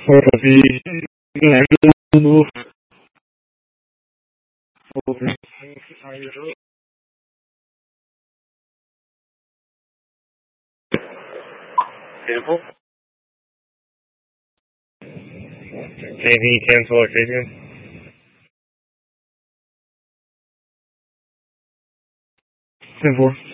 or the move over. Sample? JV cancel location. 10-4.